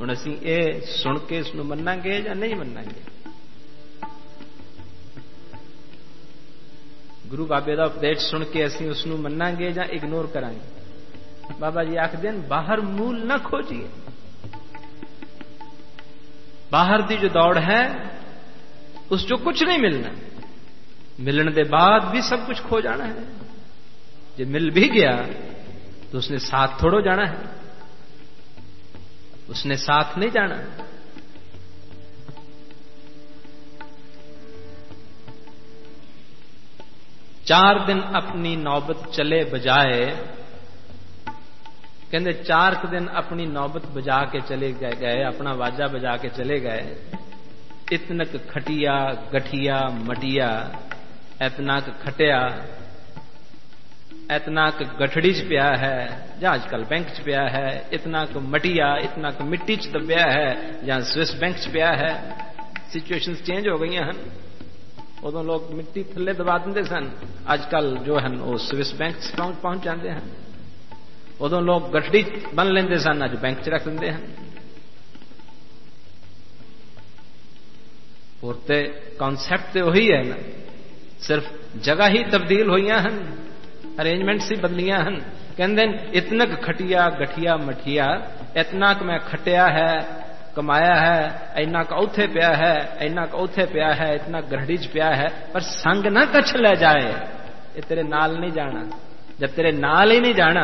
ਹੁਣ ਅਸੀਂ ਇਹ ਸੁਣ ਕੇ ਇਸ ਨੂੰ ਮੰਨਾਂਗੇ ਜਾਂ ਨਹੀਂ ਮੰਨਾਂਗੇ? ਗੁਰੂ ਬਾਬੇ ਦਾ ਉਪਦੇਸ਼ ਸੁਣ ਕੇ ਅਸੀਂ ਉਸ ਨੂੰ ਮੰਨਾਂਗੇ ਜਾਂ ਇਗਨੋਰ ਕਰਾਂਗੇ? ਬਾਬਾ ਜੀ ਆਖਦੇ ਹਨ ਬਾਹਰ ਮੂਲ ਨਾ ਖੋਜੀਏ। ਬਾਹਰ ਦੀ ਜੋ ਦੌੜ ਹੈ ਉਸ ਚੋਂ ਕੁਝ ਨਹੀਂ ਮਿਲਣਾ। मिलने के बाद भी सब कुछ खो जाना है। जो मिल भी गया तो उसने साथ थोड़ो जाना है, उसने साथ नहीं जाना। चार दिन अपनी नौबत चले बजाए, कहते 4 दिन अपनी नौबत बजा के चले गए, अपना वाजा बजा के चले गए। इतनक खटिया गठिया मटिया, एतनाक खटिया एतनाक गठड़ी च पिया है ਜਾਂ ਅੱਜਕੱਲ बैंक च पिया है, इतनाक मटिया इतनाक मिट्टी च दबिया है ਜਾਂ स्विस बैंक च पिया है। सिचुएशनस चेंज हो गई हैं। उदों लोग मिट्टी थल्ले दबा देंगे सन, अजकल जो है वो स्विस बैंक पहुंच जाते हैं। उदों लोग गठड़ी बन लेंगे सन, अज बैंक च रख देंगे हैं। और ते कॉन्सैप्ट तो वही है ना, सिर्फ जगह ही तब्दील हुई हैं, अरेंजमेंट्स ही बदलियां हैं। कहते इतनक खटिया गठिया मठिया, इतना क मैं खटिया है कमाया है, इन्ना क औथे पिया है, इन्ना क औथे पिया है, इतना गरड़ी च पिया है, पर संग ना कछ ले जाए। ये तेरे नाल नहीं जाना। जब तेरे नाल ही नहीं जाना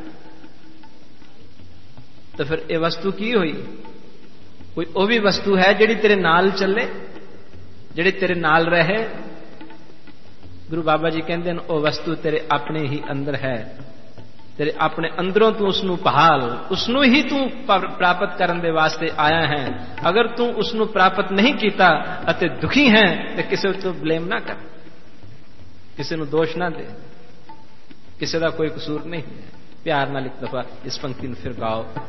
तो फिर ये वस्तु की हुई? कोई वो भी वस्तु है जिहड़ी तेरे नाल चले, जिहड़ी तेरे नाल रहे? गुरु बाबा जी कहते हैं वो वस्तु तेरे अपने ही अंदर है। तेरे अपने अंदरों तू उसनू पहाल, उसनू ही तू प्राप्त करने दे वास्ते आया है। अगर तू उसनू प्राप्त नहीं किया अते दुखी है तो किसी को ब्लेम ना कर, किसी को दोष ना दे, किसी का कोई कसूर नहीं है। प्यार नाल एक दफा इस पंक्ति में फिर गाओ।